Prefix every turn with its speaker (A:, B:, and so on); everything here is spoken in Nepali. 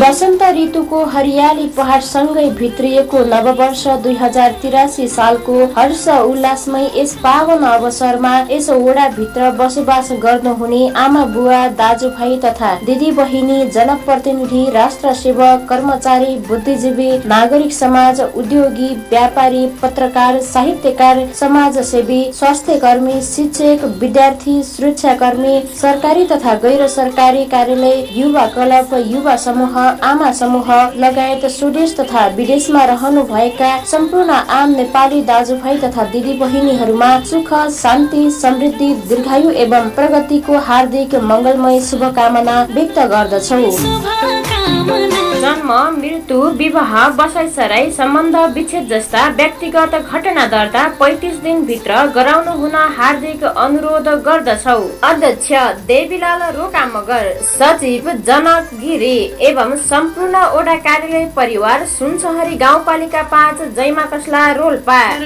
A: वसन्त ऋतुको हरियाली पहाडसँगै भित्रिएको नववर्ष 2083 सालको हर्ष उल्लासमय यस पावन अवसरमा यस वडाभित्र बसोबास गर्नुहुने आमा बुवा दाजुभाइ तथा दिदी बहिनी जनप्रतिनिधि राष्ट्र सेवक कर्मचारी बुद्धिजीवी नागरिक समाज उद्योगी व्यापारी पत्रकार साहित्यकार समाजसेवी स्वास्थ्य कर्मी शिक्षक विद्यार्थी सुरक्षाकर्मी सरकारी तथा गैर सरकारी कार्यालय युवा क्लब युवा समूह आमा समूह लगायत स्वदेश तथा विदेशमा रहनु भएका सम्पूर्ण आम नेपाली दाजुभाइ तथा दिदी बहिनीहरूमा सुख शान्ति समृद्धि दीर्घायु एवं प्रगतिको हार्दिक मंगलमय शुभकामना व्यक्त गर्दछौ। जन्म मृत्यु विवाह बसाइसराई सम्बन्ध विच्छेद जस्ता व्यक्तिगत घटना दर्ता 35 दिन भित्र गराउनु हुन हार्दिक अनुरोध गर्दछौ। अध्यक्ष देवीलाल रोका मगर सचिव जनक गिरी एवं सम्पूर्ण ओडा कार्यालय परिवार सुनसहरी गाउँपालिका 5 जैमा कसला रोल्पा।